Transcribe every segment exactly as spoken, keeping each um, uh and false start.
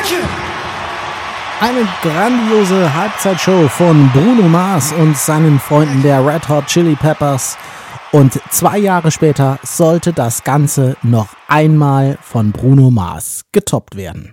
Eine grandiose Halbzeitshow von Bruno Mars und seinen Freunden der Red Hot Chili Peppers. Und zwei Jahre später sollte das Ganze noch einmal von Bruno Mars getoppt werden.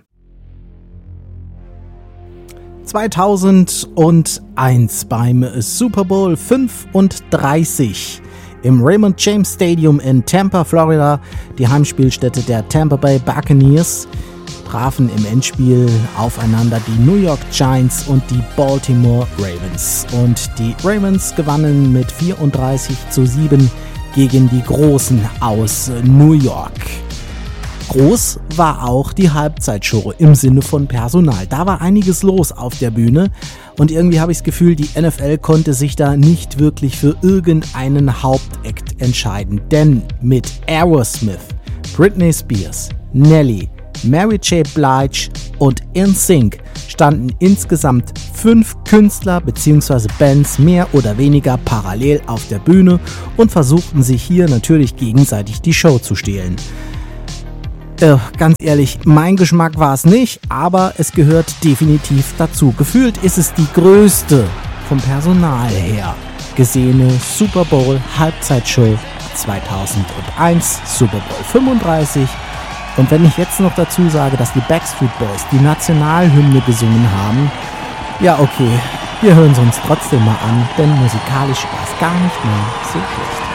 zweitausendeins beim Super Bowl fünfunddreißig im Raymond James Stadium in Tampa, Florida, die Heimspielstätte der Tampa Bay Buccaneers, trafen im Endspiel aufeinander die New York Giants und die Baltimore Ravens. Und die Ravens gewannen mit vierunddreißig zu sieben gegen die Großen aus New York. Groß war auch die Halbzeitshow im Sinne von Personal. Da war einiges los auf der Bühne und irgendwie habe ich das Gefühl, die N F L konnte sich da nicht wirklich für irgendeinen Hauptakt entscheiden. Denn mit Aerosmith, Britney Spears, Nelly, Mary J. Blige und N Sync standen insgesamt fünf Künstler bzw. Bands mehr oder weniger parallel auf der Bühne und versuchten sich hier natürlich gegenseitig die Show zu stehlen. Äh, ganz ehrlich, mein Geschmack war es nicht, aber es gehört definitiv dazu. Gefühlt ist es die größte vom Personal her gesehene Super Bowl Halbzeitshow zweitausendeins, Super Bowl fünfunddreißig. Und wenn ich jetzt noch dazu sage, dass die Backstreet Boys die Nationalhymne gesungen haben, ja okay, wir hören es uns trotzdem mal an, denn musikalisch war es gar nicht mal so schlecht.